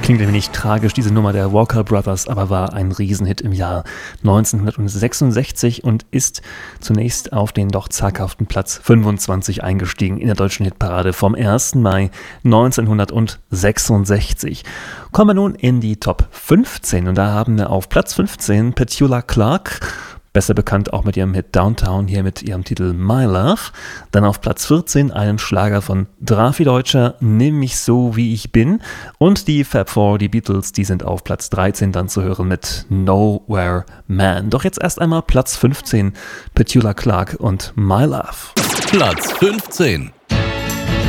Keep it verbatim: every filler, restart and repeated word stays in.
Klingt ein wenig tragisch, diese Nummer der Walker Brothers, aber war ein Riesenhit im Jahr neunzehnhundertsechsundsechzig und ist zunächst auf den doch zaghaften Platz fünfundzwanzig eingestiegen in der deutschen Hitparade vom ersten Mai neunzehnhundertsechsundsechzig. Kommen wir nun in die Top fünfzehn und da haben wir auf Platz fünfzehn Petula Clark, besser bekannt auch mit ihrem Hit Downtown, hier mit ihrem Titel My Love. Dann auf Platz vierzehn einen Schlager von Drafi Deutscher, Nimm mich so wie ich bin. Und die Fab Four, die Beatles, die sind auf Platz dreizehn dann zu hören mit Nowhere Man. Doch jetzt erst einmal Platz fünfzehn, Petula Clark und My Love. Platz fünfzehn.